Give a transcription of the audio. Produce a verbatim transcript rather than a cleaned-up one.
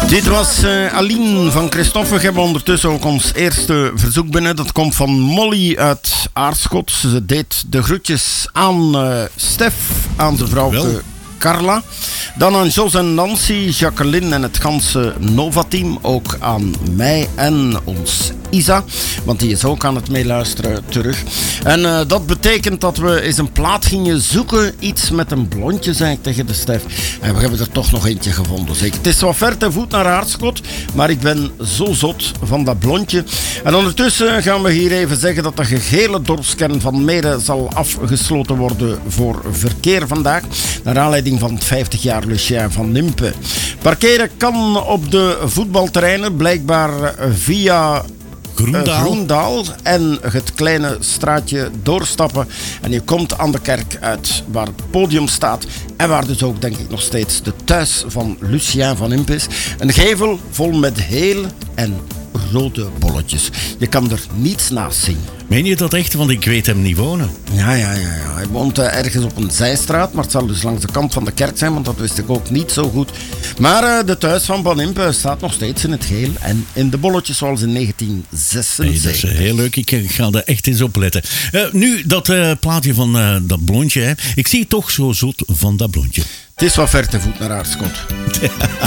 Dit was uh, Aline van Christophe. We hebben ondertussen ook ons eerste verzoek binnen. Dat komt van Molly uit Aarschot. Ze deed de groetjes aan uh, Stef, aan de vrouw Carla. Dan aan Jos en Nancy, Jacqueline en het ganse Nova-team. Ook aan mij en ons Isa, want die is ook aan het meeluisteren terug. En uh, dat betekent dat we eens een plaat gingen zoeken. Iets met een blondje, zei ik tegen de Stef. En we hebben er toch nog eentje gevonden. Zeker. Het is wat ver te voet naar Aarschot, maar ik ben zo zot van dat blondje. En ondertussen gaan we hier even zeggen dat de gehele dorpskern van Meeden zal afgesloten worden voor verkeer vandaag. Naar aanleiding van het vijftig jaar Lucien van Impe. Parkeren kan op de voetbalterreinen, blijkbaar via Groendaal. Groendaal en het kleine straatje doorstappen. En je komt aan de kerk uit waar het podium staat. En waar dus ook, denk ik, nog steeds de thuis van Lucien van Impe is. Een gevel vol met heel en rode bolletjes. Je kan er niets naast zien. Meen je dat echt? Want ik weet hem niet wonen. Ja, ja, ja. ja. Hij woont uh, ergens op een zijstraat, maar het zal dus langs de kant van de kerk zijn, want dat wist ik ook niet zo goed. Maar uh, de thuis van Van Impe staat nog steeds in het geel en in de bolletjes zoals in negentien zesenzeventig. Hey, dat is heel leuk. Ik ga er echt eens op letten. Uh, nu, dat uh, plaatje van uh, dat blondje. Hè. Ik zie toch zo zot van dat blondje. Het is wat ver te voet naar Aarschot.